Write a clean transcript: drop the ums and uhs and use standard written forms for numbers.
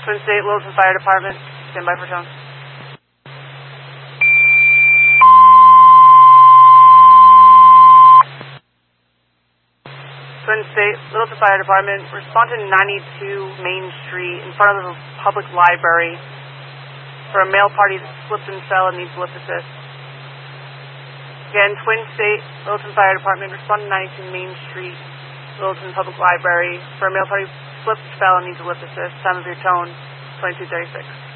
Twin State, Littleton Fire Department. Stand by for tone. Twin State, Littleton Fire Department. Respond to 92 Main Street in front of the public library for a male party that slipped and fell and needs lift assist. Again, Twin State, Littleton Fire Department. Respond to 92 Main Street, Littleton Public Library for a male party slipped, fell, and needs a lift assist. Time of your tone, 2236.